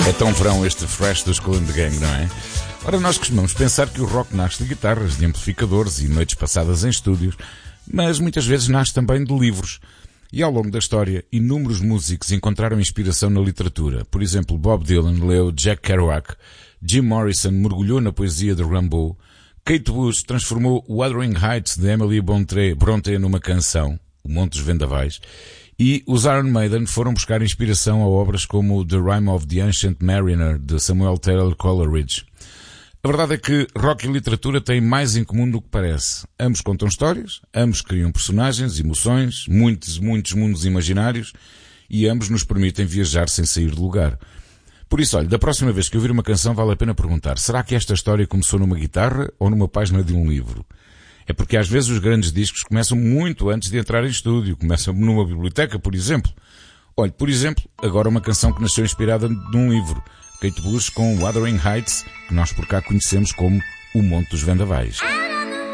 É tão verão este Fresh dos Kool and the Gang, não é? Ora, nós costumamos pensar que o rock nasce de guitarras, de amplificadores e noites passadas em estúdios, mas muitas vezes nasce também de livros. E ao longo da história, inúmeros músicos encontraram inspiração na literatura. Por exemplo, Bob Dylan leu Jack Kerouac, Jim Morrison mergulhou na poesia de Rimbaud, Kate Bush transformou Wuthering Heights de Emily Brontë numa canção, O Monte dos Vendavais, e os Iron Maiden foram buscar inspiração a obras como The Rime of the Ancient Mariner, de Samuel Taylor Coleridge. A verdade é que rock e literatura têm mais em comum do que parece. Ambos contam histórias, ambos criam personagens, emoções, muitos mundos imaginários, e ambos nos permitem viajar sem sair do lugar. Por isso, olha, da próxima vez que ouvir uma canção vale a pena perguntar: será que esta história começou numa guitarra ou numa página de um livro? É porque às vezes os grandes discos começam muito antes de entrar em estúdio, começam numa biblioteca, por exemplo. Olha, por exemplo, agora uma canção que nasceu inspirada num livro, Kate Bush com Wuthering Heights, que nós por cá conhecemos como O Monte dos Vendavais.